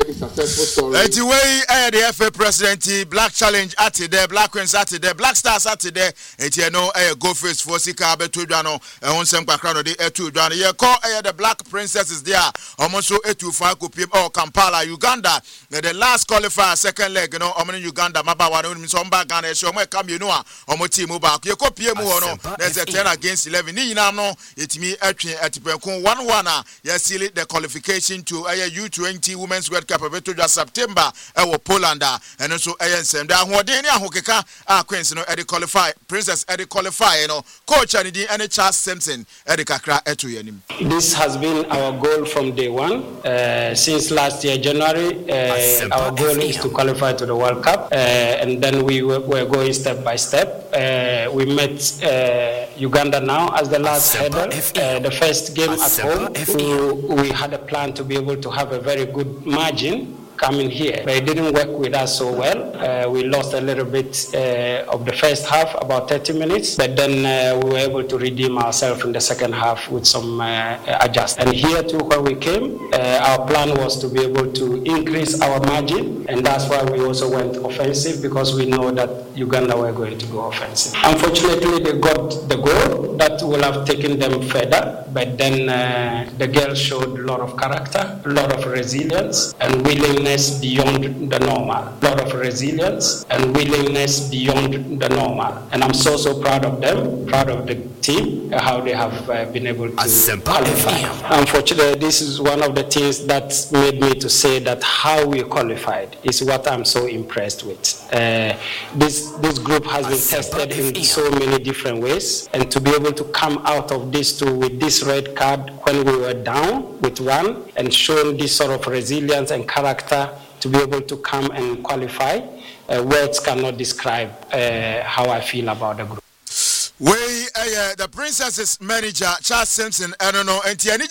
very successful story. Anyway, the FA president, Black Challenge at there, Black Queens at there, Black Stars at there. You know, go face for Sika Betudano, and on some background of the Etudano. You call the Black Princesses there, almost so Etufa or Kampala, Uganda. The last qualifier, second leg, you know, Uganda, Mabawa, Somba Ghana, Shoma come, you know, Omoti Mubak. You copy Muono, there's a 10 against 11. No, it's me at Tipenko 1-1. Yes, the qualification to U20 Women's World Cup of September, Poland, and also ANSM. There are Hokeka, Queens, Eddie qualify, Princess Eddie qualify, Coach and Charles Simpson, Eddie Kakra Etuyanim. This has been our goal from day one. Since last year, January, our goal is to qualify to the World Cup, and then we were going step by step. We met Uganda now as the last header. The first game at home, we had a plan to be able to have a very good margin coming here, but it didn't work with us so well. We lost a little bit of the first half, about 30 minutes, but then we were able to redeem ourselves in the second half with some adjustments. And here too, when we came, our plan was to be able to increase our margin, and that's why we also went offensive, because we know that Uganda were going to go offensive. Unfortunately, they got the goal that will have taken them further, but then the girls showed a lot of character, a lot of resilience, and willingness beyond the normal. A lot of resilience and willingness beyond the normal. And I'm so proud of them, proud of the team, how they have been able to qualify. Unfortunately, this is one of the things that made me to say that how we qualified is what I'm so impressed with. This group has been tested in so many different ways, and to be able to come out of this too with this red card when we were down with one, and showing this sort of resilience and character to be able to come and qualify, words cannot describe how I feel about the group. The Princesses manager Charles Simpson, I don't know, and